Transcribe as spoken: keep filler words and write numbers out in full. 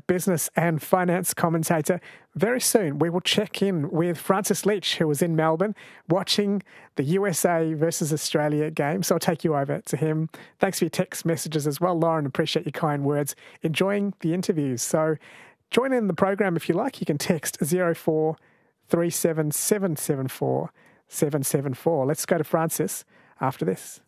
business and finance commentator. Very soon, we will check in with Francis Leach, who was in Melbourne watching the U S A versus Australia game. So I'll take you over to him. Thanks for your text messages as well, Lauren. Appreciate your kind words. Enjoying the interviews. So join in the program if you like. You can text zero four three seven seven seven four seven seven four. Let's go to Francis after this.